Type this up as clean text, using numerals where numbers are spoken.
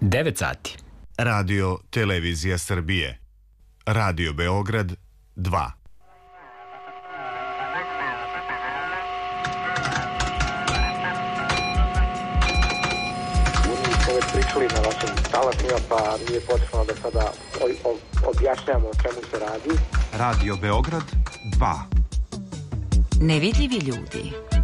9 sati. Radio Televizija Srbije. Radio Beograd 2. Pričali na vašim talasima, pa nije potrebno da sada objašnjamo o čemu se radi. Radio Beograd 2. Nevidljivi ljudi.